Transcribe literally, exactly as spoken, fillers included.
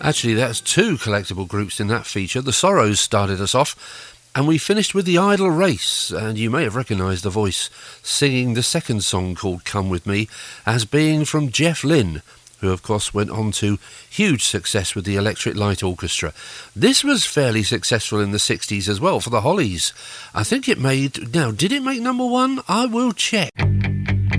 Actually, that's two collectible groups in that feature. The Sorrows started us off, and we finished with the Idle Race, and you may have recognised the voice singing the second song called Come With Me as being from Jeff Lynne, who of course went on to huge success with the Electric Light Orchestra. This was fairly successful in the sixties as well for the Hollies. I think it made... Now, did it make number one? I will check.